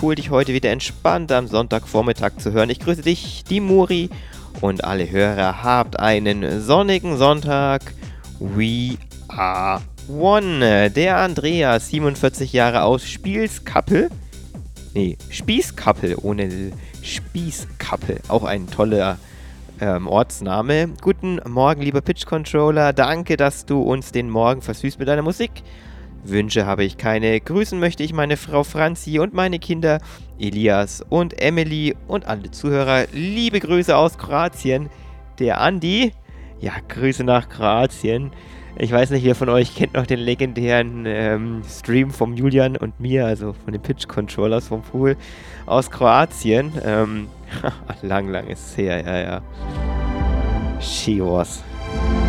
cool, dich heute wieder entspannt am Sonntagvormittag zu hören. Ich grüße dich, die Muri, und alle Hörer. Habt einen sonnigen Sonntag. We are one. Der Andreas, 47 Jahre aus Spießkappel, ohne Spießkappel. Auch ein toller Ortsname. Guten Morgen, lieber Pitch-Controller. Danke, dass du uns den Morgen versüßt mit deiner Musik. Wünsche habe ich keine. Grüßen möchte ich meine Frau Franzi und meine Kinder Elias und Emily und alle Zuhörer. Liebe Grüße aus Kroatien. Der Andi. Ja, Grüße nach Kroatien. Ich weiß nicht, wer von euch kennt noch den legendären Stream vom Julian und mir, also von den Pitch-Controllers vom Pool aus Kroatien. Lang ist es her, ja. She was.